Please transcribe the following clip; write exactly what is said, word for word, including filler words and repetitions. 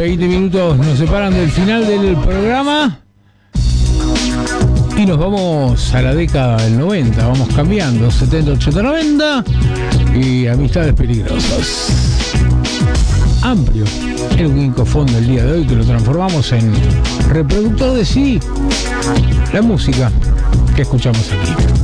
veinte minutos nos separan del final del programa y nos vamos a la década del noventa. Vamos cambiando, setenta, ochenta, noventa y Amistades Peligrosas. Amplio el Winkofon del día de hoy, que lo transformamos en reproductor de C D. La música que escuchamos aquí.